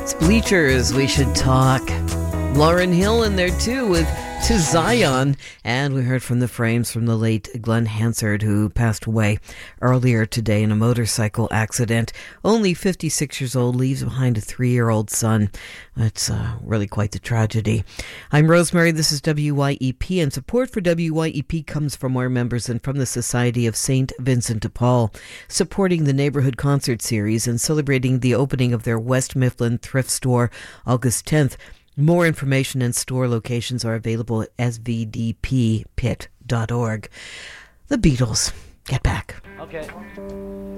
It's Bleachers, We Should Talk. Lauryn Hill in there too with To Zion. And we heard from the Frames from the late Glenn Hansard, who passed away earlier today in a motorcycle accident. Only 56 years old, leaves behind a 3-year-old son. It's really quite the tragedy. I'm Rosemary, this is WYEP, and support for WYEP comes from our members and from the Society of St. Vincent de Paul, supporting the Neighborhood Concert Series and celebrating the opening of their West Mifflin thrift store August 10th. More information and store locations are available at svdppit.org. The Beatles. Get back. Okay.